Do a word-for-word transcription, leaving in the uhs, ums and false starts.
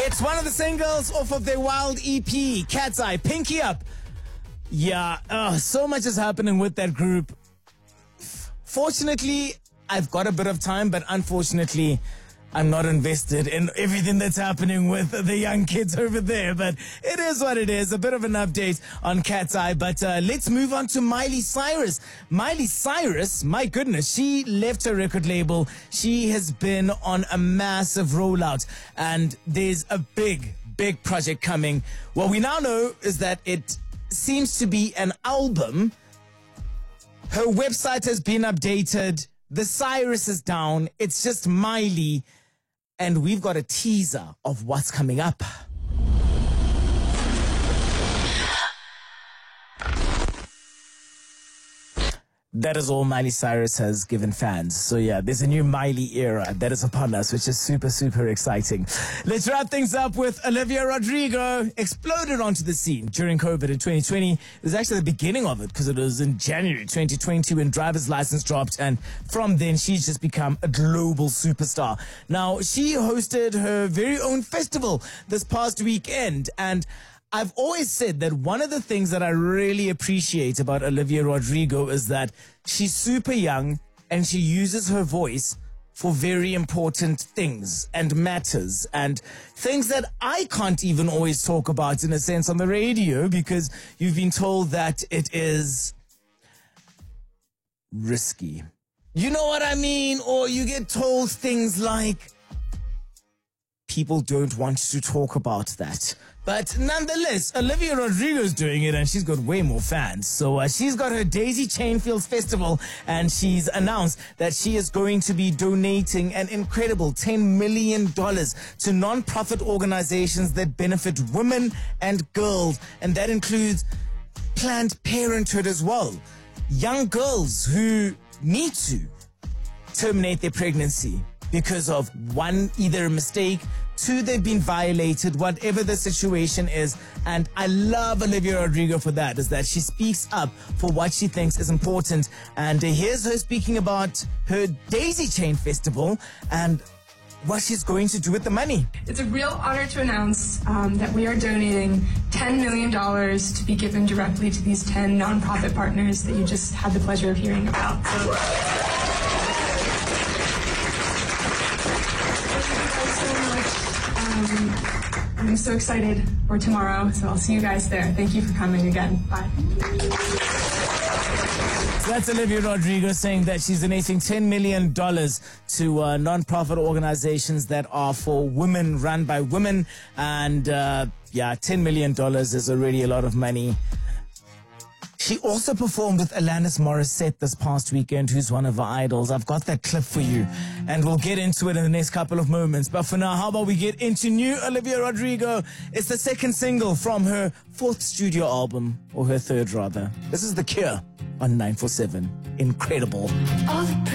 It's one of the singles off of their Wild E P, Cat's Eye, Pinky Up. Yeah, uh, so much is happening with that group. Fortunately, I've got a bit of time, but unfortunately, I'm not invested in everything that's happening with the young kids over there, but it is what it is. A bit of an update on Cat's Eye, but uh, let's move on to Miley Cyrus. Miley Cyrus, my goodness, she left her record label. She has been on a massive rollout, and there's a big, big project coming. What we now know is that it seems to be an album. Her website has been updated. The Cyrus is down. It's just Miley. And we've got a teaser of what's coming up. That is all Miley Cyrus has given fans. So yeah, there's a new Miley era that is upon us, which is super, super exciting. Let's wrap things up with Olivia Rodrigo. Exploded onto the scene during COVID in twenty twenty. It was actually the beginning of it because it was in January twenty twenty when driver's license dropped. And from then, she's just become a global superstar. Now, she hosted her very own festival this past weekend. And I've always said that one of the things that I really appreciate about Olivia Rodrigo is that she's super young and she uses her voice for very important things and matters and things that I can't even always talk about in a sense on the radio because you've been told that it is risky. You know what I mean? Or you get told things like, people don't want to talk about that. But nonetheless, Olivia Rodrigo's doing it and she's got way more fans. So uh, she's got her Daisy Chain Fields Festival and she's announced that she is going to be donating an incredible ten million dollars to non-profit organizations that benefit women and girls. And that includes Planned Parenthood as well. Young girls who need to terminate their pregnancy because of one, either a mistake, two, they've been violated, whatever the situation is. And I love Olivia Rodrigo for that, is that she speaks up for what she thinks is important. And uh, here's her speaking about her Daisy Chain Festival and what she's going to do with the money. It's a real honor to announce um, that we are donating ten million dollars to be given directly to these ten nonprofit partners that you just had the pleasure of hearing about. So, Um, I'm so excited for tomorrow, so I'll see you guys there. Thank you for coming again. Bye. So that's Olivia Rodrigo saying that she's donating ten million dollars to uh, non-profit organizations that are for women, run by women. And uh, yeah, ten million dollars is already a lot of money. She also performed with Alanis Morissette this past weekend, who's one of her idols. I've got that clip for you, and we'll get into it in the next couple of moments. But for now, how about we get into new Olivia Rodrigo? It's the second single from her fourth studio album, or her third rather. This is The Cure on nine four seven. Incredible.